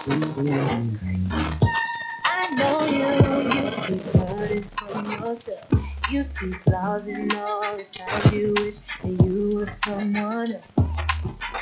I know you keep hurting from yourself. You see flaws in all the times you wish that you were someone else.